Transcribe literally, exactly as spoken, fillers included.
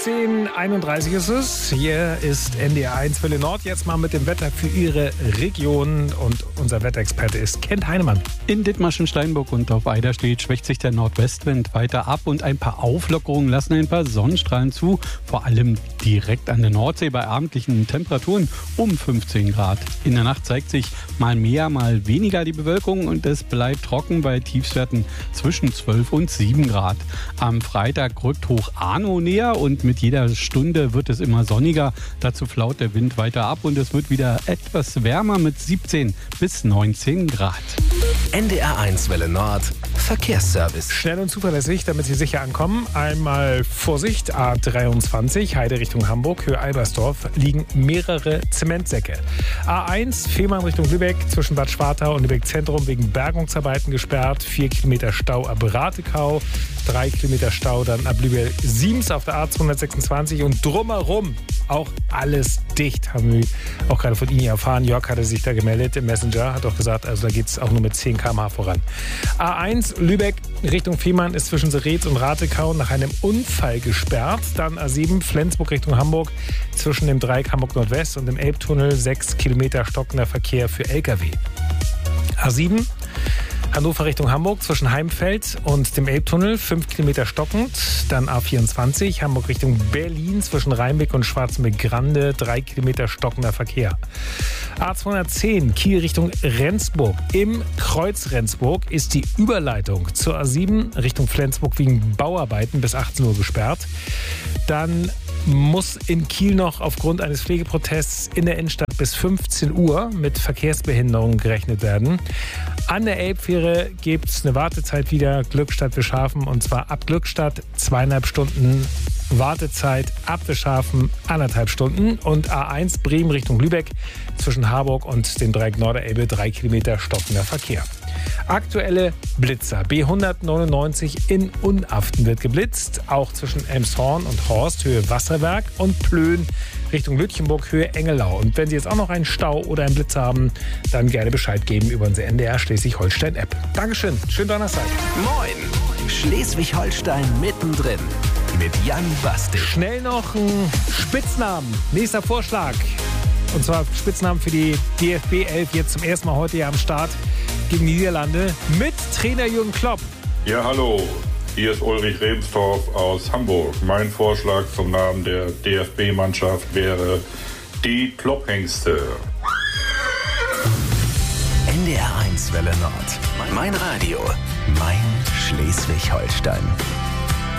zehn Uhr einunddreißig ist es. Hier ist N D R eins Welle Nord. Jetzt mal mit dem Wetter für Ihre Region. Und unser Wetterexperte ist Kent Heinemann. In Dithmarschen, Steinburg und auf Eiderstedt schwächt sich der Nordwestwind weiter ab. Und ein paar Auflockerungen lassen ein paar Sonnenstrahlen zu. Vor allem direkt an der Nordsee bei abendlichen Temperaturen um fünfzehn Grad. In der Nacht zeigt sich mal mehr, mal weniger die Bewölkung. Und es bleibt trocken bei Tiefstwerten zwischen zwölf und sieben Grad. Am Freitag rückt Hoch Arno näher und mit jeder Stunde wird es immer sonniger. Dazu flaut der Wind weiter ab und es wird wieder etwas wärmer mit siebzehn bis neunzehn Grad. N D R eins Welle Nord Verkehrsservice. Schnell und zuverlässig, damit Sie sicher ankommen. Einmal Vorsicht, A dreiundzwanzig, Heide Richtung Hamburg, Höhe Albersdorf, liegen mehrere Zementsäcke. A eins, Fehmarn Richtung Lübeck, zwischen Bad Schwartau und Lübeck Zentrum wegen Bergungsarbeiten gesperrt. Vier Kilometer Stau ab Ratekau, drei Kilometer Stau dann ab Lübeck-Siems auf der A zweihundertsechsundzwanzig und drumherum auch alles dicht, haben wir auch gerade von Ihnen erfahren. Jörg hatte sich da gemeldet im Messenger, hat auch gesagt, also da geht es auch nur mit zehn Kilometer pro Stunde voran. A eins Lübeck Richtung Fehmarn ist zwischen Seretz und Ratekau nach einem Unfall gesperrt. Dann A sieben Flensburg Richtung Hamburg zwischen dem Dreieck Hamburg Nordwest und dem Elbtunnel sechs Kilometer stockender Verkehr für L K W. A sieben Hannover Richtung Hamburg zwischen Heimfeld und dem Elbtunnel, fünf Kilometer stockend. Dann A vierundzwanzig, Hamburg Richtung Berlin zwischen Rheinbeck und Schwarzenbeck-Grande, drei Kilometer stockender Verkehr. A zweihundertzehn, Kiel Richtung Rendsburg. Im Kreuz Rendsburg ist die Überleitung zur A sieben Richtung Flensburg wegen Bauarbeiten bis achtzehn Uhr gesperrt. Dann muss in Kiel noch aufgrund eines Pflegeprotests in der Innenstadt bis fünfzehn Uhr mit Verkehrsbehinderungen gerechnet werden. An der Elbfähre gibt es eine Wartezeit wieder Glückstadt-Wischhafen und zwar ab Glückstadt zweieinhalb Stunden Wartezeit, ab Wischhafen anderthalb Stunden und A eins Bremen Richtung Lübeck zwischen Harburg und dem Dreieck Norderelbe drei Kilometer stockender Verkehr. Aktuelle Blitzer. B hundertneunundneunzig in Unaften wird geblitzt, auch zwischen Elmshorn und Horst, Höhe Wasserwerk und Plön Richtung Lütchenburg, Höhe Engelau. Und wenn Sie jetzt auch noch einen Stau oder einen Blitzer haben, dann gerne Bescheid geben über unsere N D R Schleswig-Holstein-App. Dankeschön, schönen Donnerstag. Moin, Schleswig-Holstein mittendrin mit Jan Bastik. Schnell noch ein Spitznamen. Nächster Vorschlag. Und zwar Spitznamen für die D F B elf, jetzt zum ersten Mal heute ja am Start gegen die Niederlande mit Trainer Jürgen Klopp. Ja, hallo. Hier ist Ulrich Rebstorff aus Hamburg. Mein Vorschlag zum Namen der D F B-Mannschaft wäre die Klopphengste. N D R eins Welle Nord. Mein Radio. Mein Schleswig-Holstein.